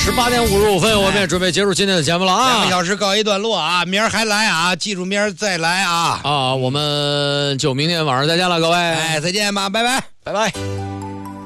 18:55，我们也准备结束今天的节目了啊。 2个小时告一段落啊，明儿还来啊，记住明儿再来啊。 我们就明天晚上再见了，各位。 再见吧，拜拜， 拜拜。